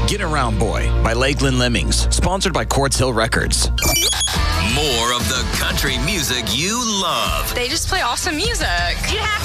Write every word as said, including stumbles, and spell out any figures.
Get Around Boy by Lakeland Lemmings, sponsored by Quartz Hill Records. More of the country music you love. They just play awesome music. You have